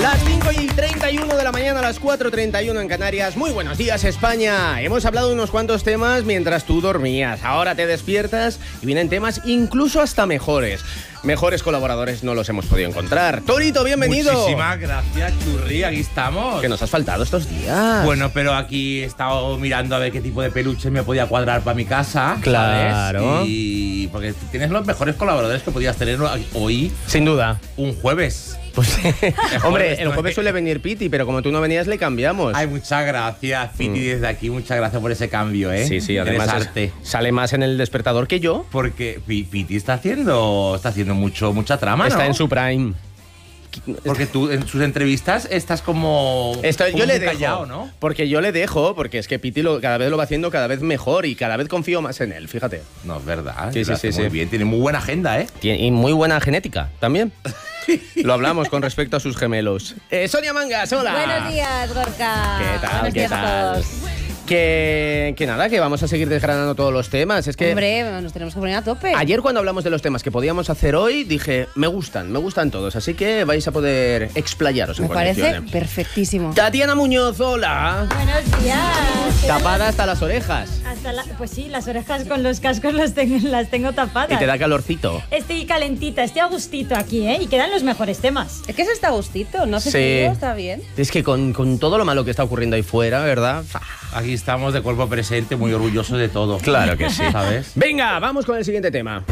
Las 5:31 de la mañana, a las 4:31 en Canarias. Muy buenos días, España. Hemos hablado de unos cuantos temas mientras tú dormías. Ahora te despiertas y vienen temas incluso hasta mejores. Mejores colaboradores no los hemos podido encontrar. Torito, bienvenido. Muchísimas gracias, Churri, aquí estamos. Que nos has faltado estos días. Bueno, pero aquí he estado mirando a ver qué tipo de peluche me podía cuadrar para mi casa. Claro. ¿Sabes? Y porque tienes los mejores colaboradores que podías tener hoy. Sin duda. Un jueves. Pues, hombre, el jueves suele venir Piti, pero como tú no venías, le cambiamos. Ay, muchas gracias, Piti, desde aquí. Muchas gracias por ese cambio, ¿eh? Sí, además sale más en el despertador que yo. Porque Piti está haciendo mucha trama, ¿no? Está en su prime. Porque tú en sus entrevistas estás como yo le dejo, callado, ¿no? Porque yo le dejo, porque es que Piti cada vez lo va haciendo cada vez mejor y cada vez confío más en él, fíjate. No, es verdad. Sí. Muy bien, tiene muy buena agenda, ¿eh? Y muy buena genética, también. Lo hablamos con respecto a sus gemelos. Sonia Mangas, hola. Buenos días, Gorka. ¿Qué tal? Que nada, que vamos a seguir desgranando todos los temas. Es que, hombre, nos tenemos que poner a tope. Ayer cuando hablamos de los temas que podíamos hacer hoy, dije, me gustan todos, así que vais a poder explayaros en Conexión. Me parece Conexión. perfectísimo. Tatiana Muñoz, hola. Buenos días. Tapada hasta las orejas. Pues sí, las orejas con los cascos las tengo tapadas. Y te da calorcito. Estoy calentita, estoy a gustito aquí, ¿eh? Y quedan los mejores temas. Es que se está a gustito, no sé si está bien. Es que con todo lo malo que está ocurriendo ahí fuera, ¿verdad? Aquí estamos de cuerpo presente, muy orgullosos de todo. Claro que sí. ¿Sabes? Venga, vamos con el siguiente tema.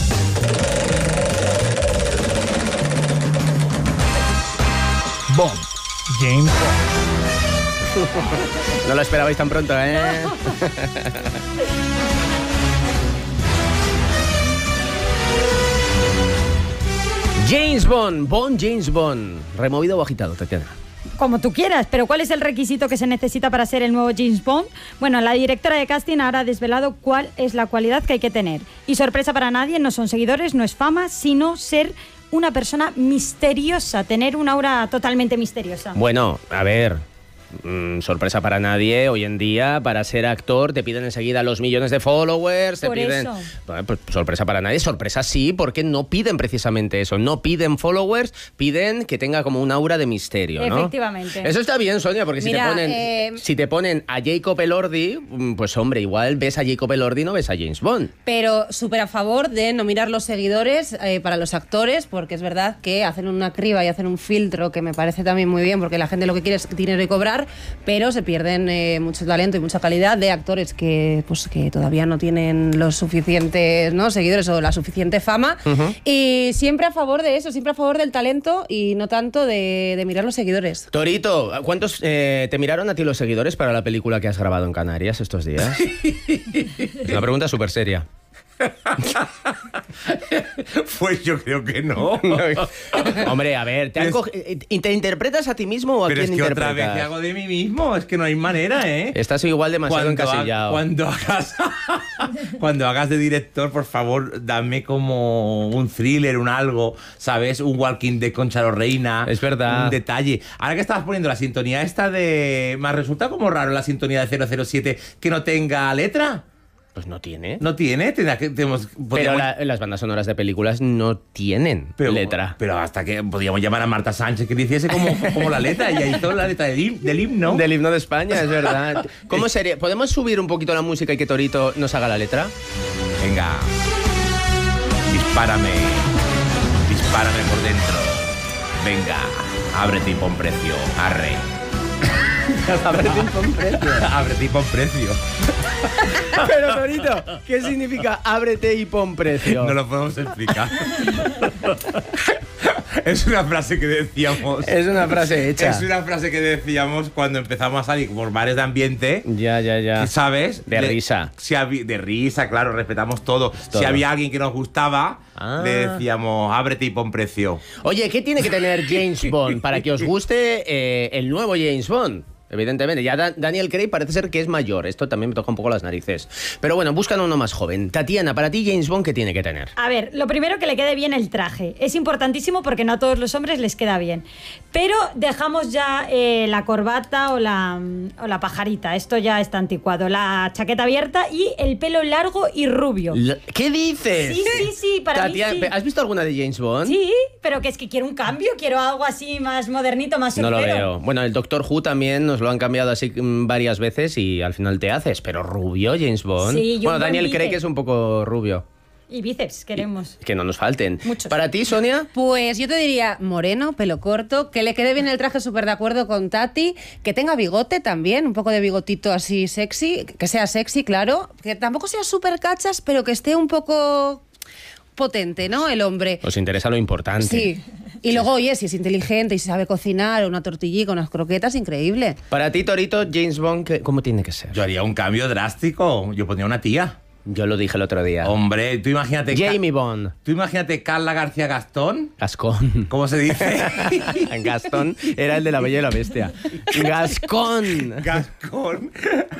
Bond. James Bond. No lo esperabais tan pronto, ¿eh? James Bond, James Bond. ¿Removido o agitado, Tatiana? Como tú quieras, pero ¿cuál es el requisito que se necesita para ser el nuevo James Bond? Bueno, la directora de casting ahora ha desvelado cuál es la cualidad que hay que tener. Y sorpresa para nadie, no son seguidores, no es fama, sino ser una persona misteriosa, tener una aura totalmente misteriosa. Bueno, a ver... sorpresa para nadie. Hoy en día, para ser actor, te piden enseguida los millones de followers. Te piden. Eso. Bueno, pues, sorpresa para nadie. Sorpresa sí, porque no piden precisamente eso. No piden followers, piden que tenga como un aura de misterio, ¿no? Efectivamente. Eso está bien, Sonia, porque Mira, si te ponen a Jacob Elordi, pues hombre, igual ves a Jacob Elordi y no ves a James Bond. Pero súper a favor de no mirar los seguidores para los actores, porque es verdad que hacen una criba y hacen un filtro que me parece también muy bien, porque la gente lo que quiere es dinero y cobrar, pero se pierden mucho talento y mucha calidad de actores que todavía no tienen los suficientes, ¿no?, seguidores o la suficiente fama. Y siempre a favor de eso, siempre a favor del talento y no tanto de mirar los seguidores. Torito, ¿cuántos te miraron a ti los seguidores para la película que has grabado en Canarias estos días? Es una pregunta súper seria. Pues yo creo que no. Hombre, a ver, ¿te interpretas a ti mismo o a Pero quién es que interpretas? otra vez te hago de mí mismo, es que no hay manera, ¿eh? Estás igual demasiado encasillado. Cuando hagas de director, por favor, dame como un thriller, un algo, ¿sabes? Un Walking Dead con Charo Reina. Es verdad. Un detalle. Ahora que estabas poniendo la sintonía esta de... Me resulta como raro la sintonía de 007 que no tenga letra. Pues no tiene. ¿No tiene? Pero las bandas sonoras de películas no tienen letra. Pero hasta que podíamos llamar a Marta Sánchez que le hiciese como la letra. Y ahí hizo la letra del himno. Del himno de España, es verdad. ¿Cómo sería? ¿Podemos subir un poquito la música y que Torito nos haga la letra? Venga. Dispárame por dentro. Venga, ábrete y pon precio. Arre. Ábrete y pon precio. Ábrete y pon precio. Pero, Torito, ¿qué significa ábrete y pon precio? No lo podemos explicar. Es una frase que decíamos. Es una frase hecha. Es una frase que decíamos cuando empezamos a salir por bares de ambiente. Ya. ¿Sabes? De risa. De risa, claro, respetamos todo. Si había alguien que nos gustaba, le decíamos, ábrete y pon precio. Oye, ¿qué tiene que tener James Bond para que os guste el nuevo James Bond? Evidentemente. Ya Daniel Craig parece ser que es mayor. Esto también me toca un poco las narices. Pero bueno, buscan uno más joven. Tatiana, para ti James Bond, ¿qué tiene que tener? A ver, lo primero, que le quede bien el traje. Es importantísimo porque no a todos los hombres les queda bien. Pero dejamos ya la corbata o la pajarita. Esto ya está anticuado. La chaqueta abierta y el pelo largo y rubio. ¿Qué dices? Sí, para Tatiana, mí sí. ¿has visto alguna de James Bond? Sí, pero que es que quiero un cambio, quiero algo así más modernito, más No lo soltero. veo. Bueno, el Doctor Who también nos lo han cambiado así varias veces y al final te haces. Pero rubio, James Bond. Sí, y un bueno, buen Daniel bíceps. Craig es un poco rubio. Y bíceps, queremos. Que no nos falten. Muchos. ¿Para ti, Sonia? Pues yo te diría moreno, pelo corto, que le quede bien el traje, súper de acuerdo con Tati, que tenga bigote también, un poco de bigotito así sexy, que sea sexy, claro, que tampoco sea súper cachas, pero que esté un poco potente, ¿no? El hombre. Os interesa lo importante. Sí. Y luego, oye, si es inteligente y si sabe cocinar, una tortillica, unas croquetas, increíble. Para ti, Torito, James Bond, ¿cómo tiene que ser? Yo haría un cambio drástico. Yo pondría una tía. Yo lo dije el otro día. Hombre, tú imagínate... Jamie Bond. Tú imagínate Carla García Gastón. Gascón. ¿Cómo se dice? Gastón era el de La Bella y la Bestia. Gascón. Gascón.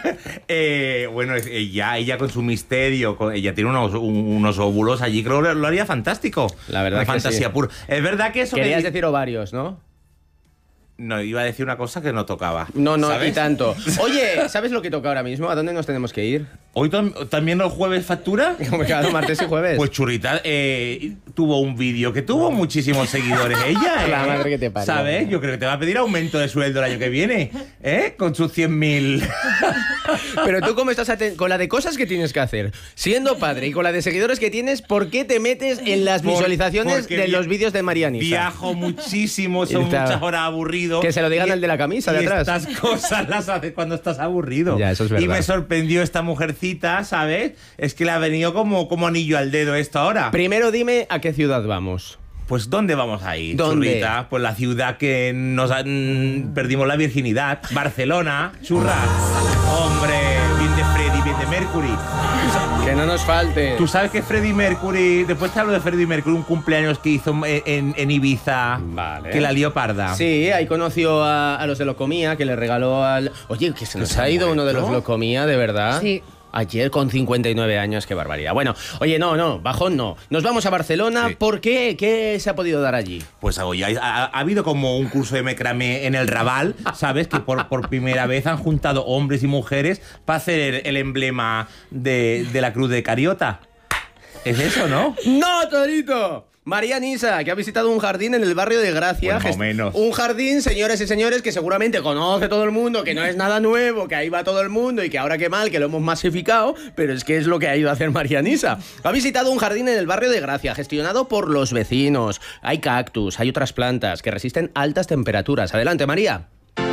Bueno, ella con su misterio, ella tiene unos óvulos allí, creo que lo haría fantástico. La verdad Una que fantasía sí. pura. Es verdad que eso... Querías decir ovarios, ¿no? No, iba a decir una cosa que no tocaba. No, ¿sabes? y tanto. Oye, ¿sabes lo que toca ahora mismo? ¿A dónde nos tenemos que ir? ¿Hoy también los jueves factura? Como cada martes y jueves. Pues Churrita tuvo un vídeo que tuvo muchísimos seguidores ella. La madre que te parió. ¿Sabes? Yo creo que te va a pedir aumento de sueldo el año que viene, con sus 100.000. Pero tú, ¿cómo estás con la de cosas que tienes que hacer? Siendo padre y con la de seguidores que tienes, ¿por qué te metes en las visualizaciones porque de los vídeos de Marianisa? Viajo muchísimo, son muchas horas aburrido. Que se lo digan al de la camisa de atrás. Estas cosas las haces cuando estás aburrido. Ya, eso es verdad. Y me sorprendió esta mujercita, ¿sabes? Es que le ha venido como anillo al dedo esto ahora. Primero dime a qué ciudad vamos. Pues ¿dónde vamos a ir, ¿Dónde? Churrita? Pues la ciudad que perdimos la virginidad. Barcelona, churras. Hombre, bien de Freddie, bien de Mercury. Que no nos falte. Tú sabes que Freddie Mercury, después te hablo de Freddie Mercury, un cumpleaños que hizo en Ibiza, Vale. que la lió parda. Sí, ahí conoció a los de Locomía, que le regaló al... Oye, que se nos se ha ha ido uno de los muerto? Locomía, de verdad. Sí. Ayer con 59 años, qué barbaridad. Bueno, oye, no, bajón no. Nos vamos a Barcelona. Sí. ¿Por qué? ¿Qué se ha podido dar allí? Pues oye, ha habido como un curso de macramé en el Raval, ¿sabes? Que por primera vez han juntado hombres y mujeres para hacer el emblema de la Cruz de Cariota. ¿Es eso, no? ¡No, Torito! Marianisa, que ha visitado un jardín en el barrio de Gracia. Pues más o menos. Un jardín, señores y señores, que seguramente conoce todo el mundo, que no es nada nuevo, que ahí va todo el mundo y que ahora qué mal, que lo hemos masificado, pero es que es lo que ha ido a hacer Marianisa. Ha visitado un jardín en el barrio de Gracia, gestionado por los vecinos. Hay cactus, hay otras plantas que resisten altas temperaturas. Adelante, María.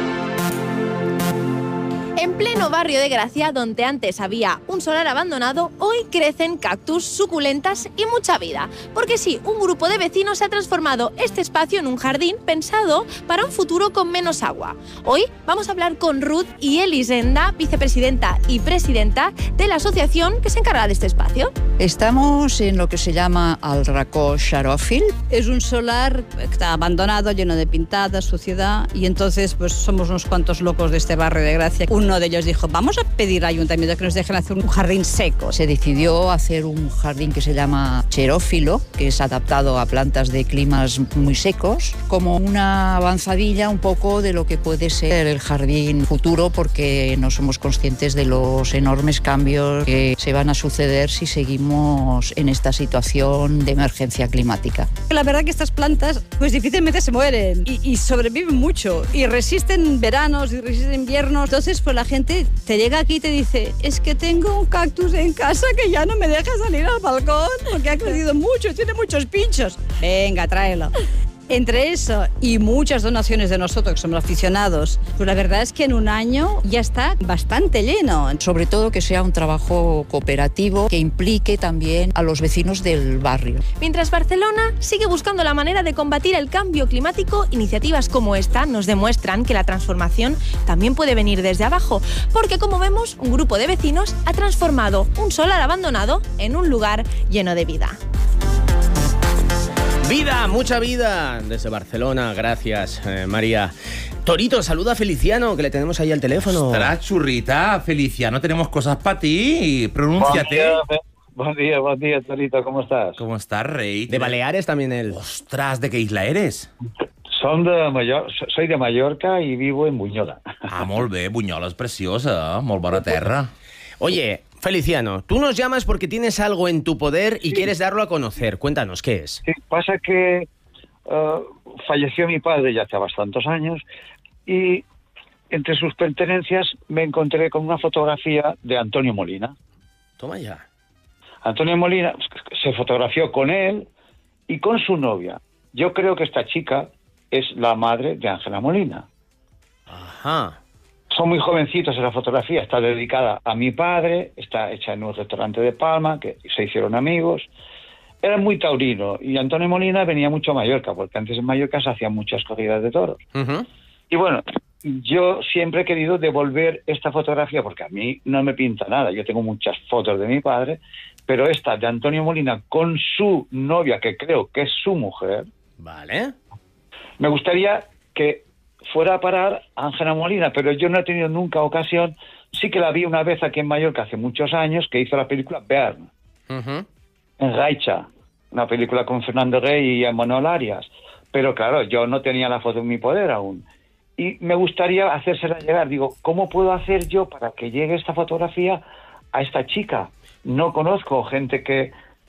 En pleno barrio de Gracia, donde antes había un solar abandonado, hoy crecen cactus, suculentas y mucha vida. Porque sí, un grupo de vecinos ha transformado este espacio en un jardín pensado para un futuro con menos agua. Hoy vamos a hablar con Ruth y Elisenda, vicepresidenta y presidenta de la asociación que se encarga de este espacio. Estamos en lo que se llama Al Racó Xaròfil. Es un solar que está abandonado, lleno de pintadas, suciedad, y entonces pues somos unos cuantos locos de este barrio de Gracia. Uno de ellos dijo, vamos a pedir al ayuntamiento que nos dejen hacer un jardín seco. Se decidió hacer un jardín que se llama xerófilo, que es adaptado a plantas de climas muy secos, como una avanzadilla un poco de lo que puede ser el jardín futuro, porque no somos conscientes de los enormes cambios que se van a suceder si seguimos en esta situación de emergencia climática. La verdad que estas plantas pues difícilmente se mueren y sobreviven mucho y resisten veranos y resisten inviernos. Entonces pues la gente te llega aquí y te dice, es que tengo un cactus en casa que ya no me deja salir al balcón porque ha crecido mucho, tiene muchos pinchos. Venga, tráelo. Entre eso y muchas donaciones de nosotros que somos aficionados, pues la verdad es que en un año ya está bastante lleno. Sobre todo que sea un trabajo cooperativo que implique también a los vecinos del barrio. Mientras Barcelona sigue buscando la manera de combatir el cambio climático, iniciativas como esta nos demuestran que la transformación también puede venir desde abajo, porque como vemos, un grupo de vecinos ha transformado un solar abandonado en un lugar lleno de vida. Vida, mucha vida. Desde Barcelona, gracias, María. Torito, saluda a Feliciano, que le tenemos ahí al teléfono. Ostras, churrita, Feliciano, tenemos cosas para ti. Pronúnciate. Buen día, Torito, ¿cómo estás? ¿Cómo estás, rey? De Baleares también él. Ostras, ¿de qué isla eres? Soy de Mallorca y vivo en Bunyola. Ah, molt bé, Bunyola és preciosa, molt bona terra. Oye, Feliciano, tú nos llamas porque tienes algo en tu poder y quieres darlo a conocer. Cuéntanos, ¿qué es? Sí, pasa que falleció mi padre ya hace bastantes años y entre sus pertenencias me encontré con una fotografía de Antonio Molina. Toma ya. Antonio Molina se fotografió con él y con su novia. Yo creo que esta chica es la madre de Ángela Molina. Ajá. Son muy jovencitos en la fotografía, está dedicada a mi padre, está hecha en un restaurante de Palma, que se hicieron amigos. Era muy taurino y Antonio Molina venía mucho a Mallorca, porque antes en Mallorca se hacían muchas corridas de toros. Uh-huh. Y bueno, yo siempre he querido devolver esta fotografía, porque a mí no me pinta nada. Yo tengo muchas fotos de mi padre, pero esta de Antonio Molina con su novia, que creo que es su mujer. Vale. Me gustaría que fuera a parar a Ángela Molina, pero yo no he tenido nunca ocasión. Sí que la vi una vez aquí en Mallorca hace muchos años, que hizo la película Bern, Uh-huh. en Raicha, una película con Fernando Rey y Manuel Arias. Pero claro, yo no tenía la foto en mi poder aún. Y me gustaría hacérsela llegar. Digo, ¿cómo puedo hacer yo para que llegue esta fotografía a esta chica? No conozco gente que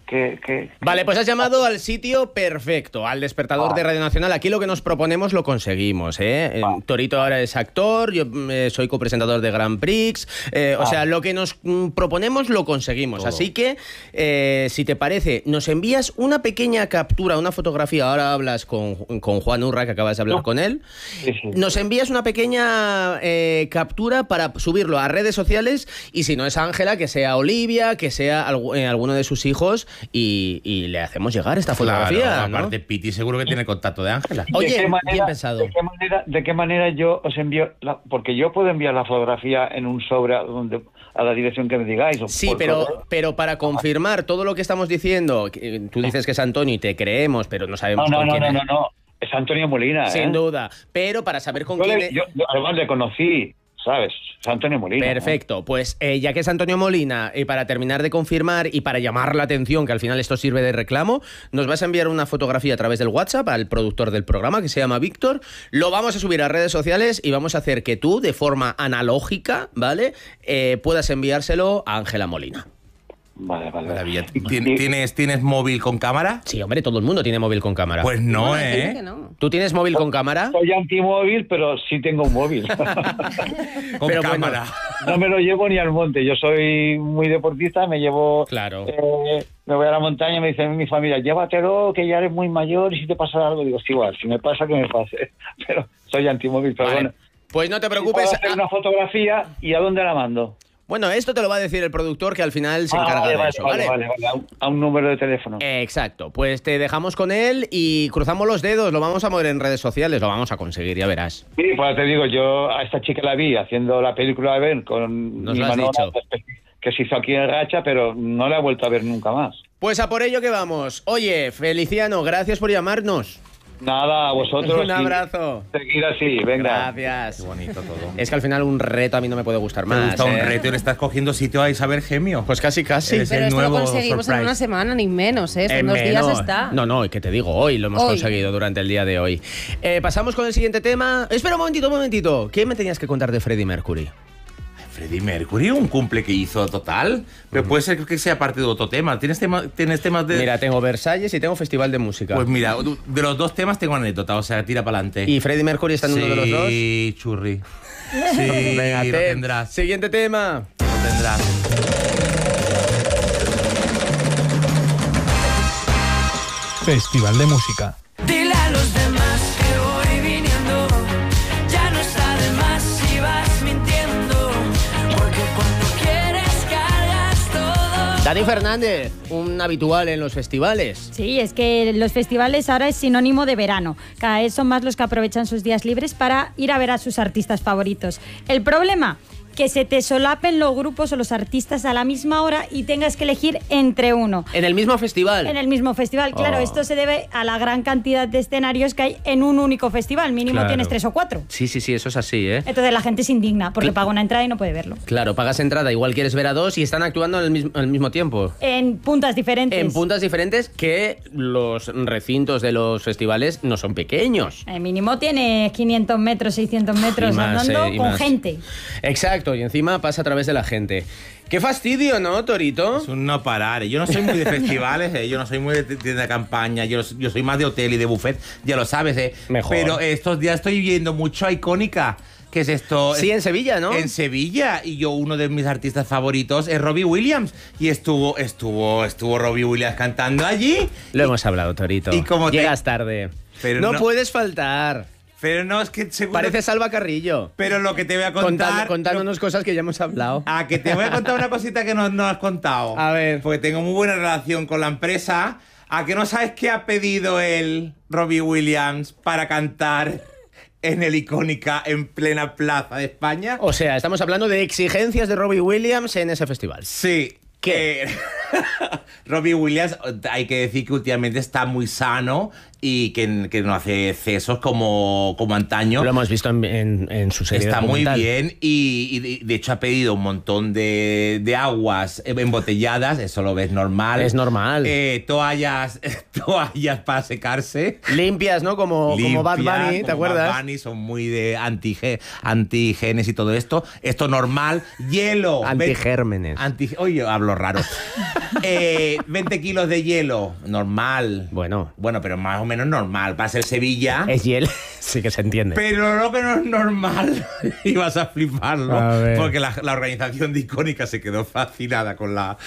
Vale, pues has llamado al sitio perfecto, al despertador de Radio Nacional. Aquí lo que nos proponemos lo conseguimos, ¿eh? Torito ahora es actor, yo soy copresentador de Grand Prix, o sea, lo que nos proponemos lo conseguimos. Todo. Así que, si te parece, nos envías una pequeña captura, una fotografía. Ahora hablas con Juan Urra, que acabas de hablar con él. Sí, sí. Nos envías una pequeña captura para subirlo a redes sociales, y si no es Ángela, que sea Olivia, que sea alguno de sus hijos, y le hacemos llegar esta fotografía, Claro, ¿no? aparte Piti seguro que tiene el contacto de Ángela. Oye, bien pensado. ¿De qué manera yo os envío? Porque yo puedo enviar la fotografía en un sobre a la dirección que me digáis. O Sí, por correo. pero para confirmar todo lo que estamos diciendo, tú dices que es Antonio y te creemos, pero no sabemos con quién es. No. Es Antonio Molina, Sin duda. Pero para saber con Yo quién es... yo además le conocí, ¿sabes? Es Antonio Molina. Perfecto, pues ya que es Antonio Molina, y para terminar de confirmar y para llamar la atención, que al final esto sirve de reclamo, nos vas a enviar una fotografía a través del WhatsApp al productor del programa, que se llama Víctor. Lo vamos a subir a redes sociales y vamos a hacer que tú, de forma analógica, ¿vale? Puedas enviárselo a Ángela Molina. Vale. Maravilla. ¿Tienes móvil con cámara? Sí, hombre, todo el mundo tiene móvil con cámara. Pues no, decirle ¿eh? que no. ¿Tú tienes móvil con cámara? Soy antimóvil, pero sí tengo un móvil. Con Pero cámara. No me lo llevo ni al monte. Yo soy muy deportista, me llevo... Claro. Me voy a la montaña y me dice mi familia, llévatelo, que ya eres muy mayor y si te pasa algo. Digo, sí, igual, si me pasa, que me pase. Pero soy antimóvil, pero Vale. bueno. Pues no te Puedo preocupes. hacer una fotografía y ¿a dónde la mando? Bueno, esto te lo va a decir el productor, que al final se encarga de eso, ¿vale? Vale. A un número de teléfono. Exacto, pues te dejamos con él y cruzamos los dedos, lo vamos a mover en redes sociales, lo vamos a conseguir, ya verás. Sí, pues te digo, yo a esta chica la vi haciendo la película de Ben con Nos mi lo has Manolo, dicho. que se hizo aquí en Racha, pero no la he vuelto a ver nunca más. Pues a por ello que vamos. Oye, Feliciano, gracias por llamarnos. Nada, a vosotros. Un abrazo. Seguir así, venga. Gracias. Qué bonito todo. Es que al final un reto a mí no me puede gustar Me más. gusta un ¿eh? reto y le estás cogiendo sitio a Isabel Gemio. Pues casi. Eres Pero el esto lo nuevo conseguimos en surprise. una semana, ni menos, ¿eh? En 2 días menos. está. No, ¿qué te digo? Hoy lo hemos Hoy. conseguido durante el día de hoy. Pasamos con el siguiente tema. Espera un momentito. ¿Qué me tenías que contar de Freddie Mercury? Freddie Mercury, un cumple que hizo total. Pero puede ser que sea parte de otro tema. ¿Tienes temas de...? Mira, tengo Versalles y tengo Festival de Música. Pues mira, de los dos temas tengo anécdota, o sea, tira para adelante. ¿Y Freddie Mercury está en uno de los dos? Sí, churri. Sí, Venga, lo tendrás. Siguiente tema. Lo tendrás. Festival de Música. Dile a los demás que voy viniendo, ya no está de más si vas mintiendo, porque cuando quieres cargas todo. Dani Fernández, un habitual en los festivales. Sí, es que los festivales ahora es sinónimo de verano. Cada vez son más los que aprovechan sus días libres para ir a ver a sus artistas favoritos. El problema, que se te solapen los grupos o los artistas a la misma hora y tengas que elegir entre uno. ¿En el mismo festival? En el mismo festival, claro. Oh. Esto se debe a la gran cantidad de escenarios que hay en un único festival. Mínimo Claro. tienes 3 o 4. Sí, eso es así, ¿eh? Entonces la gente se indigna porque paga una entrada y no puede verlo. Claro, pagas entrada, igual quieres ver a dos y están actuando al mismo tiempo. En puntas diferentes. En puntas diferentes, que los recintos de los festivales no son pequeños. Mínimo tienes 500 metros, 600 metros Y más, andando y con más. gente. Exacto, y encima pasa a través de la gente. Qué fastidio, ¿no, Torito? Es un no parar. Yo no soy muy de festivales, yo no soy muy de campaña, yo soy más de hotel y de buffet, ya lo sabes, Mejor. Pero estos días estoy viendo mucho a Icónica. ¿Qué es esto? Sí, en Sevilla, ¿no? En Sevilla. Y uno de mis artistas favoritos es Robbie Williams. Y estuvo Robbie Williams cantando allí. Lo hemos hablado, Torito. Y como llegas tarde. Pero no no- puedes faltar. Pero no, es que seguro... Parece Salva Carrillo. Pero lo que te voy a contar... Contándonos cosas que ya hemos hablado. Ah, que te voy a contar una cosita que no has contado. A ver. Porque tengo muy buena relación con la empresa. ¿A que no sabes qué ha pedido el Robbie Williams para cantar en el Icónica en plena plaza de España? O sea, estamos hablando de exigencias de Robbie Williams en ese festival. Sí. ¿Qué? Robbie Williams, hay que decir que últimamente está muy sano y que no hace excesos como antaño. Lo hemos visto en su serie Está muy documental. bien y de hecho ha pedido un montón de aguas embotelladas, eso lo ves normal. Es normal. Toallas para secarse. Limpias, ¿no? Como Bad Limpias, Bunny, ¿te como acuerdas? Bad Bunny, son muy de antigenes y todo esto. Esto normal. Hielo. Antigérmenes. Oye, hablo raro. 20 kilos de hielo, normal. Bueno, pero más o menos normal. Va a ser Sevilla. Es hielo, sí que se entiende. Pero lo que no es normal, y vas a fliparlo, A ver. porque la organización de Icónica se quedó fascinada con la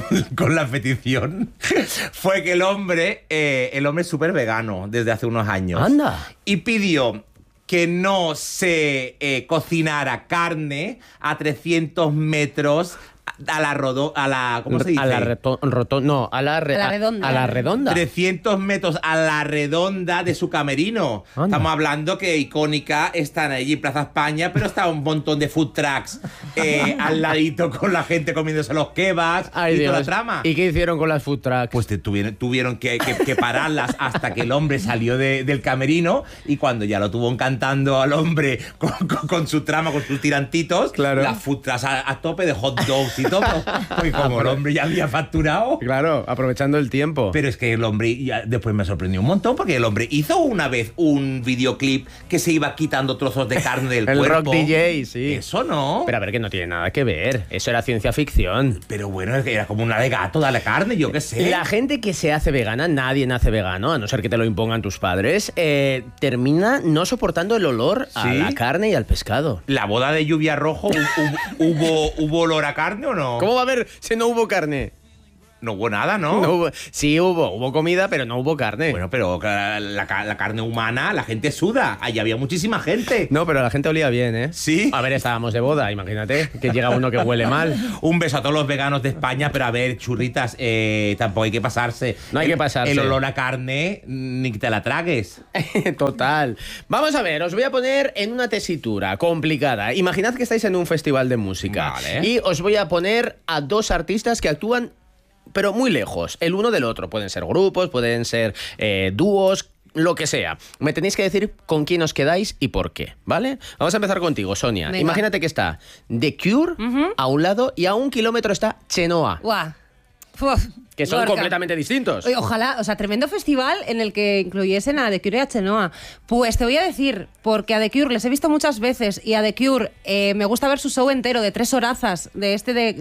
petición, fue que el hombre es súper vegano desde hace unos años. ¡Anda! Y pidió que no se cocinara carne a 300 metros a la ¿cómo se dice? A la redonda. A la redonda. 300 metros a la redonda de su camerino. Anda. Estamos hablando que Icónica están allí en Plaza España, pero está un montón de food trucks al ladito con la gente comiéndose los kebabs Ay, y toda la Dios. trama. ¿Y qué hicieron con las food trucks? Pues tuvieron que pararlas hasta que el hombre salió del camerino, y cuando ya lo tuvo cantando al hombre con su trama, con sus tirantitos, Claro. las food trucks a tope de hot dogs y todo. Pues como el hombre ya había facturado. Claro, aprovechando el tiempo. Pero es que el hombre, después me sorprendió un montón, porque el hombre hizo una vez un videoclip que se iba quitando trozos de carne del El cuerpo. rock DJ, sí. Eso no. Pero a ver, que no tiene nada que ver. Eso era ciencia ficción. Pero bueno, es que era como una de gato, dale carne, yo qué sé. La gente que se hace vegana, nadie nace vegano, a no ser que te lo impongan tus padres, termina no soportando el olor a ¿Sí? la carne y al pescado. La boda de Lluvia Rojo, ¿hubo olor a carne o no? ¿Cómo va a haber si no hubo carne? No hubo nada, ¿no? No hubo- sí hubo comida, pero no hubo carne. Bueno, pero la carne humana, la gente suda. Allí había muchísima gente. No, pero la gente olía bien, ¿eh? Sí. A ver, estábamos de boda, imagínate, que llega uno que huele mal. Un beso a todos los veganos de España, pero a ver, churritas, tampoco hay que pasarse. No hay que pasarse. El olor a carne, ni que te la tragues. Total. Vamos a ver, os voy a poner en una tesitura complicada. Imaginad que estáis en un festival de música. Vale. Y os voy a poner a dos artistas que actúan, pero muy lejos, el uno del otro. Pueden ser grupos, pueden ser dúos, lo que sea. Me tenéis que decir con quién os quedáis y por qué, ¿vale? Vamos a empezar contigo, Sonia. Venga. Imagínate que está The Cure a un lado y a 1 kilómetro está Chenoa, Guau. Uf, que son Lorca. completamente distintos. Oye, ojalá, o sea, tremendo festival en el que incluyesen a The Cure y a Chenoa. Pues te voy a decir, porque a The Cure les he visto muchas veces y a The Cure me gusta ver su show entero de 3 horazas, de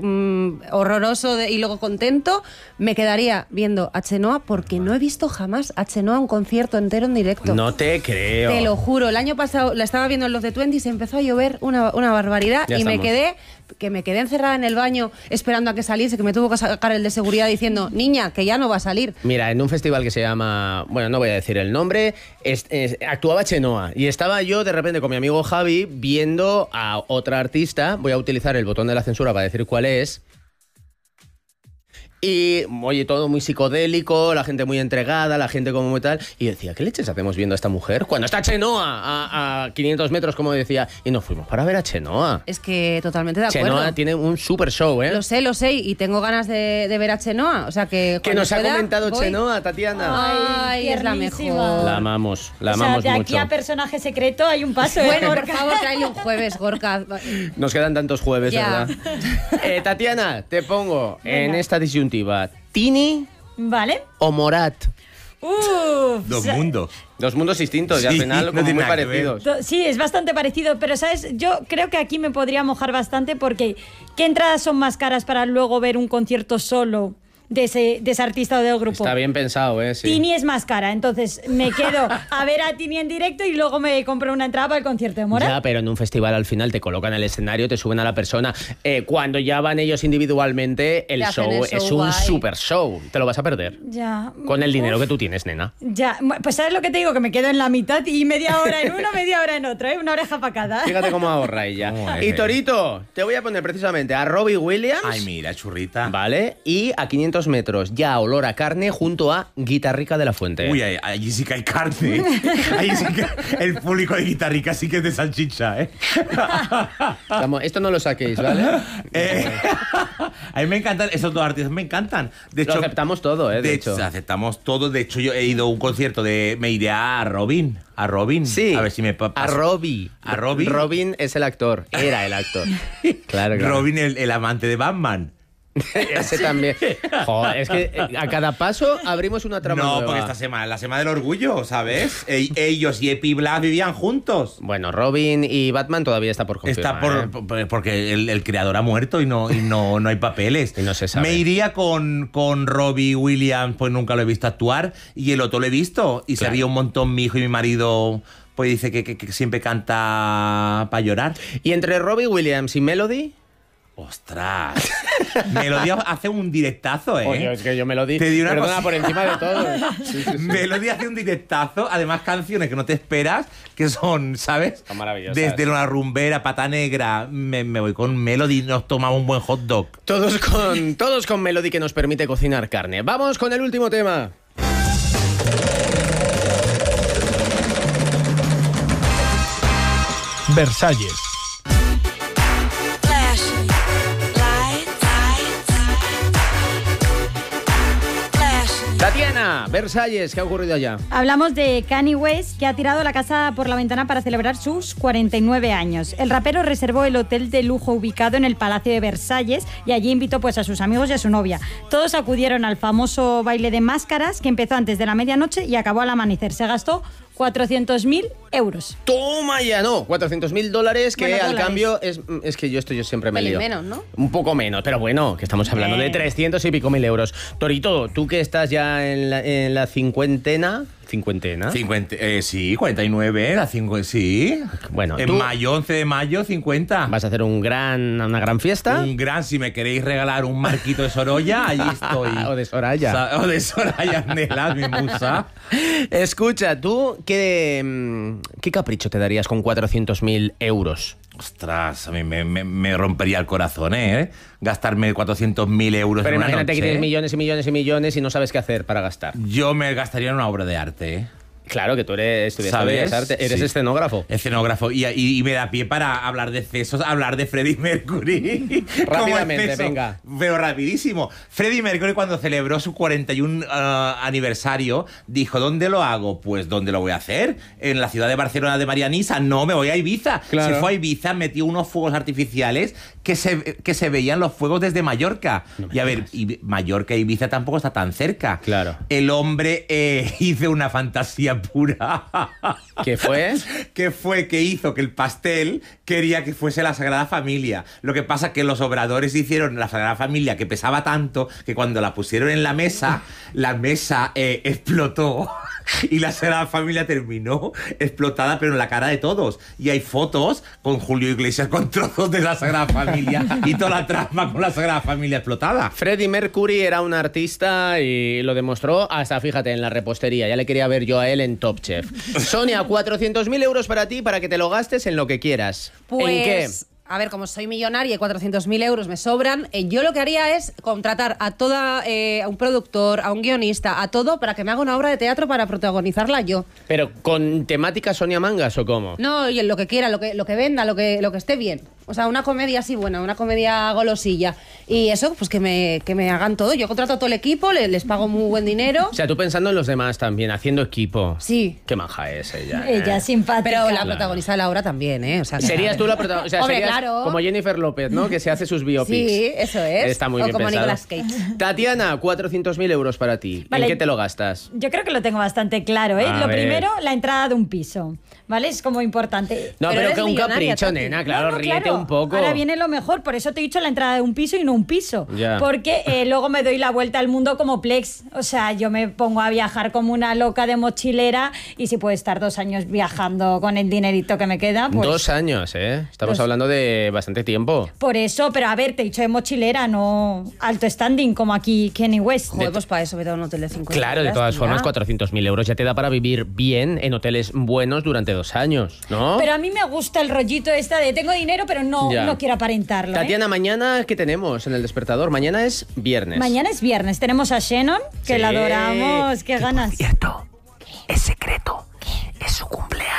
horroroso y luego contento, me quedaría viendo a Chenoa porque no he visto jamás a Chenoa un concierto entero en directo. No te creo. Te lo juro, el año pasado la estaba viendo en los de 20 y se empezó a llover una barbaridad Ya y me estamos. quedé encerrada en el baño esperando a que saliese, que me tuvo que sacar el de seguridad diciendo, niña, que ya no va a salir. Mira, en un festival que se llama, bueno, no voy a decir el nombre, actuaba Chenoa y estaba yo de repente con mi amigo Javi viendo a otra artista, voy a utilizar el botón de la censura para decir cuál es, Y, oye, todo muy psicodélico, la gente muy entregada, la gente como muy tal. Y decía, ¿qué leches hacemos viendo a esta mujer? Cuando está Chenoa a 500 metros, como decía. Y nos fuimos para ver a Chenoa. Es que totalmente de acuerdo. Chenoa tiene un super show, ¿eh? Lo sé, y tengo ganas de ver a Chenoa. O sea que. Que nos ha pueda, comentado voy. Chenoa, Tatiana. Ay, es la tiernísima. mejor. La amamos O sea, de aquí mucho. a personaje secreto hay un paso. Bueno, por Gorka? favor, tráele un jueves, Gorka. Nos quedan tantos jueves, Ya. ¿verdad? Tatiana, te pongo en Venga. esta disyuntiva. ¿Tini ¿Vale? o Morat? Dos mundos. Dos mundos distintos y al Sí, final no como tiene muy nada que ver. parecidos. Sí, es bastante parecido, pero ¿sabes? Yo creo que aquí me podría mojar bastante porque ¿qué entradas son más caras para luego ver un concierto solo de ese artista o del grupo? Está bien pensado, ¿eh? Sí. Tini es más cara, entonces me quedo a ver a Tini en directo y luego me compro una entrada para el concierto de Morat. Ya, pero en un festival al final te colocan el escenario, te suben a la persona. Cuando ya van ellos individualmente, el Te hacen show el show es un guay. super show. Te lo vas a perder. Ya. Con el dinero Uf. que tú tienes, nena. Ya, pues ¿sabes lo que te digo? Que me quedo en la mitad y media hora en uno, media hora en otro, ¿eh? Una oreja para cada. Fíjate cómo ahorra ella. ¿Cómo es? Y Torito, te voy a poner precisamente a Robbie Williams. Ay, mira, churrita. ¿Vale? Y a 500 metros, ya olor a carne, junto a Guitarrica de la Fuente. Uy, allí sí que hay carne. Allí sí que el público de Guitarrica sí que es de salchicha, ¿eh? Vamos, esto no lo saquéis, ¿vale? A mí me encantan, esos dos artistas me encantan. De Lo aceptamos todo, ¿eh? De hecho. aceptamos todo. De hecho, yo he ido a un concierto me iré a Robin. A Robin. Sí. A ver si me A Robbie. ¿A Robbie? Robin es el actor. Era el actor. Claro, claro. Robin, el amante de Batman. Ese también. Joder, es que a cada paso abrimos una trama No, nueva. porque esta semana, la semana del orgullo, ¿sabes? Ellos y Epi Black vivían juntos. Bueno, Robin y Batman todavía está por confirmar. Está porque el creador ha muerto y no hay papeles. Y no se sabe. Me iría con Robbie Williams, pues nunca lo he visto actuar, y el otro lo he visto. Y Claro. se ríe un montón mi hijo y mi marido, pues dice que siempre canta para llorar. Y entre Robbie Williams y Melody. ¡Ostras! Melody hace un directazo, ¿eh? Oye, es que yo Melody. Te di una Perdona cosa- por encima de todo. Sí, sí, sí. Melody hace un directazo, además canciones que no te esperas, que son, ¿sabes? Son maravillosas. Desde una rumbera, Pata Negra, me voy con Melody, nos tomamos un buen hot dog. Todos con Melody que nos permite cocinar carne. Vamos con el último tema. Versalles. Tatiana, Versalles, ¿qué ha ocurrido allá? Hablamos de Kanye West, que ha tirado la casa por la ventana para celebrar sus 49 años. El rapero reservó el hotel de lujo ubicado en el Palacio de Versalles y allí invitó pues a sus amigos y a su novia. Todos acudieron al famoso baile de máscaras que empezó antes de la medianoche y acabó al amanecer. Se gastó 400.000 euros. Toma ya, no, $400.000 que Bueno, al dólares. cambio es que yo siempre me Pelín lío. menos, ¿no? Un poco menos, pero bueno, que estamos hablando de 300 y pico mil euros. Torito, tú que estás ya en la cincuentena. 49, sí. Bueno, En tú mayo, 11 de mayo, 50. vas a hacer una gran fiesta. Un gran, si me queréis regalar un marquito de Sorolla, allí estoy. O de Soraya. O de Soraya Nelas, mi musa. Escucha, tú, ¿qué capricho te darías con 400.000 euros? Ostras, a mí me rompería el corazón, ¿eh? Gastarme 400.000 euros Pero en una imagínate que noche. tienes millones y millones y millones y no sabes qué hacer para gastar. Yo me gastaría en una obra de arte, ¿eh? Claro que tú estudiaste ¿Sabes? Bellas Artes, eres Sí. escenógrafo. Escenógrafo. Y me da pie para hablar de excesos, hablar de Freddie Mercury. Como Rápidamente, exceso. venga. Pero rapidísimo. Freddie Mercury, cuando celebró su 41 aniversario, dijo, ¿dónde lo hago? Pues, ¿dónde lo voy a hacer? En la ciudad de Barcelona de Marianisa. No, me voy a Ibiza. Claro. Se fue a Ibiza, metió unos fuegos artificiales que se veían los fuegos desde Mallorca. Y a ver, Mallorca e Ibiza tampoco está tan cerca. Claro. El hombre hizo una fantasía pura. ¿Qué fue? Que fue que hizo que el pastel quería que fuese la Sagrada Familia. Lo que pasa es que los obradores hicieron la Sagrada Familia que pesaba tanto que cuando la pusieron en la mesa explotó y la Sagrada Familia terminó explotada, pero en la cara de todos. Y hay fotos con Julio Iglesias con trozos de la Sagrada Familia y toda la trama con la Sagrada Familia explotada. Freddie Mercury era un artista y lo demostró hasta, fíjate, en la repostería. Ya le quería ver yo a él en Top Chef. Sonia, 400.000 euros para ti para que te lo gastes en lo que quieras. Pues, ¿En qué? a ver, como soy millonaria y 400.000 euros me sobran, yo lo que haría es contratar a a un productor, a un guionista, a todo, para que me haga una obra de teatro para protagonizarla yo. ¿Pero con temática Sonia Mangas o cómo? No, y lo que quiera, lo que venda, lo que esté bien. O sea, una comedia así buena, una comedia golosilla. Y eso, pues que me hagan todo. Yo contrato a todo el equipo, les pago muy buen dinero. O sea, tú pensando en los demás también, haciendo equipo. Sí. Qué maja es ella. Ella es simpática. Pero la protagonista de la obra también, ¿eh? O sea, Serías tú la protagonista. O sea, Hombre, serías claro. como Jennifer López, ¿no? Que se hace sus biopics. Sí, eso es. Está muy o bien como pensado. Nicolas Cage. Tatiana, 400.000 euros para ti. Vale. ¿En qué te lo gastas? Yo creo que lo tengo bastante claro, ¿eh? A Lo ver. primero, la entrada de un piso, ¿vale? Es como importante. No, pero eres que un millonaria, capricho, Tati. nena, claro, No, ríete claro. un poco. Ahora viene lo mejor, por eso te he dicho la entrada de un piso y no un piso. Ya. Porque luego me doy la vuelta al mundo como Plex. O sea, yo me pongo a viajar como una loca de mochilera y si puedo estar 2 años viajando con el dinerito que me queda, pues... 2 años, ¿eh? Estamos 2. hablando de bastante tiempo. Por eso, pero a ver, te he dicho de mochilera, no alto standing como aquí Kenny West. Joder, pues para eso vete a un hotel de 50 Claro, de todas formas, 400.000 euros ya te da para vivir bien en hoteles buenos durante 2 años, ¿no? Pero a mí me gusta el rollito esta de tengo dinero, pero no Ya. quiero aparentarlo. ¿eh? Tatiana, mañana, ¿qué tenemos en el despertador? Mañana es viernes. Mañana es viernes, tenemos a Shannon, que Sí. la adoramos, qué ganas. Es secreto. Es su cumpleaños.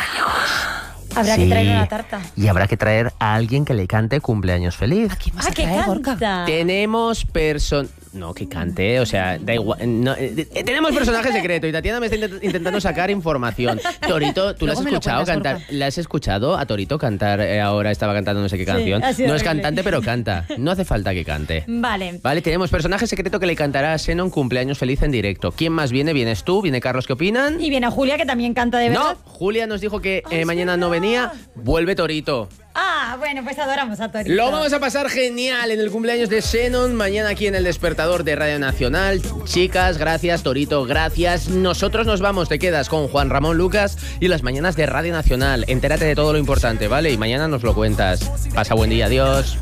Habrá que traer una tarta. Y habrá que traer a alguien que le cante cumpleaños feliz. Ah, que canta. Tenemos No, que cante, o sea, da igual. No, tenemos personaje secreto y Tatiana me está intentando sacar información. Torito, ¿tú la has Luego me lo escuchado cuentas, cantar? Gorka. ¿La has escuchado a Torito cantar? Ahora estaba cantando no sé qué canción. ha sido No es horrible. cantante, pero canta. No hace falta que cante. Vale. Vale, tenemos personaje secreto que le cantará a Shannon cumpleaños feliz en directo. ¿Quién más viene? ¿Vienes tú? ¿Viene Carlos? ¿Qué opinan? Y viene Julia, que también canta de verdad. No, Julia nos dijo que mañana no venía. Vuelve Torito. Ah, bueno, pues adoramos a Torito. Lo vamos a pasar genial en el cumpleaños de Shannon, mañana aquí en el Despertador de Radio Nacional. Chicas, gracias, Torito, gracias. Nosotros nos vamos, te quedas con Juan Ramón Lucas y las mañanas de Radio Nacional. Entérate de todo lo importante, ¿vale? Y mañana nos lo cuentas. Pasa buen día, adiós.